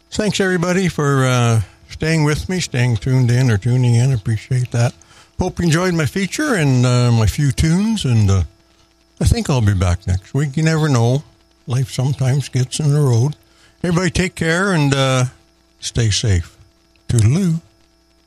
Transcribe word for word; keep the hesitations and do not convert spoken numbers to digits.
Thanks, everybody, for uh, staying with me, staying tuned in or tuning in. Appreciate that. Hope you enjoyed my feature and uh, my few tunes, and uh, I think I'll be back next week. You never know. Life sometimes gets in the road. Everybody take care and uh, stay safe. Toodaloo.